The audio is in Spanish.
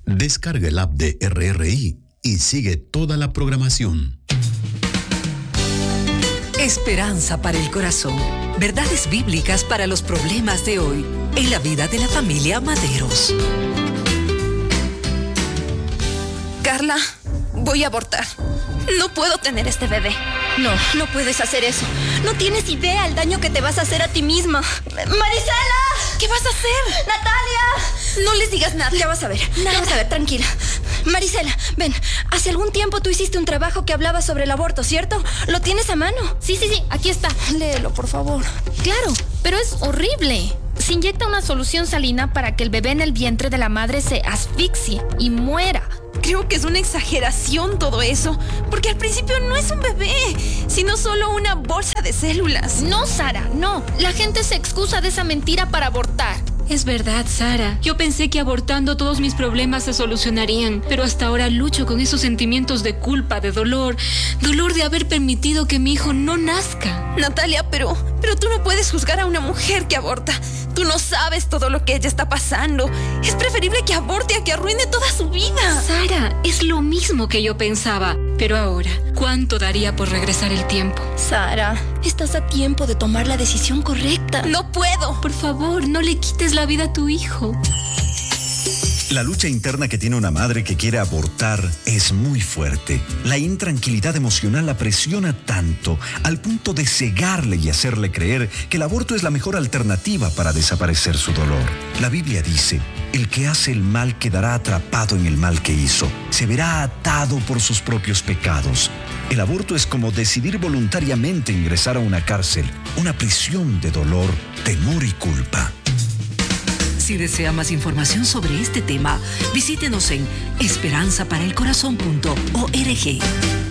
Descarga el app de RRI y sigue toda la programación. Esperanza para el corazón. Verdades bíblicas para los problemas de hoy en la vida de la familia Maderos. Carla, voy a abortar. No puedo tener este bebé. No, no puedes hacer eso. No tienes idea el daño que te vas a hacer a ti misma. ¡Marisela! ¿Qué vas a hacer? ¡Natalia! No les digas nada. Ya vas a ver. Ya vas a ver, tranquila. Marisela, ven. Hace algún tiempo tú hiciste un trabajo que hablaba sobre el aborto, ¿cierto? ¿Lo tienes a mano? Sí, aquí está. Léelo, por favor. Claro, pero es horrible. Se inyecta una solución salina para que el bebé en el vientre de la madre se asfixie y muera. Creo que es una exageración todo eso, porque al principio no es un bebé, sino solo una bolsa de células. No, Sara, no. La gente se excusa de esa mentira para abortar. Es verdad, Sara. Yo pensé que abortando todos mis problemas se solucionarían, pero hasta ahora lucho con esos sentimientos de culpa, de dolor de haber permitido que mi hijo no nazca. Natalia, pero tú no puedes juzgar a una mujer que aborta. Tú no sabes todo lo que ella está pasando. Es preferible que aborte a que arruine toda su vida. Sara, es lo mismo que yo pensaba. Pero ahora, ¿cuánto daría por regresar el tiempo? Sara, estás a tiempo de tomar la decisión correcta. No puedo. Por favor, no le quites la vida a tu hijo. La lucha interna que tiene una madre que quiere abortar es muy fuerte. La intranquilidad emocional la presiona tanto al punto de cegarle y hacerle creer que el aborto es la mejor alternativa para desaparecer su dolor. La Biblia dice: el que hace el mal quedará atrapado en el mal que hizo. Se verá atado por sus propios pecados. El aborto es como decidir voluntariamente ingresar a una cárcel, una prisión de dolor, temor y culpa. Si desea más información sobre este tema, visítenos en esperanzaparaelcorazon.org.